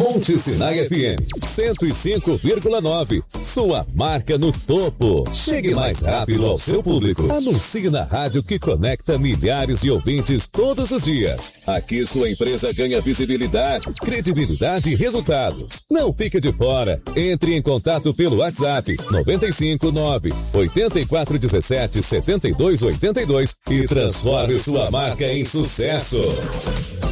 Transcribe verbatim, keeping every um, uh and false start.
Monte Sinai F M cento e cinco vírgula nove. Sua marca no topo. Chegue mais rápido ao seu público. Anuncie na rádio que conecta milhares de ouvintes todos os dias. Aqui sua empresa ganha visibilidade, credibilidade e resultados. Não fique de fora. Entre em contato pelo WhatsApp nove cinco nove oito quatro um sete sete dois oito dois e transforme sua marca em sucesso.